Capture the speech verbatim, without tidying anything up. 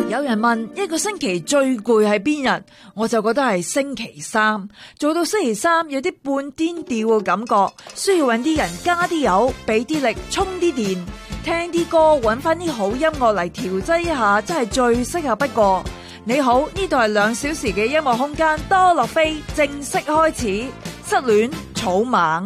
有人問一個星期最攰係邊日，我就覺得係星期三。做到星期三有啲半顛吊嘅感覺，需要揾啲人加啲油，俾啲力，充啲電，聽啲歌，揾翻啲好音樂嚟調劑一下，真係最適合不過。你好，呢度係兩小時嘅音樂空間，多樂飛正式開始。失戀草蜢。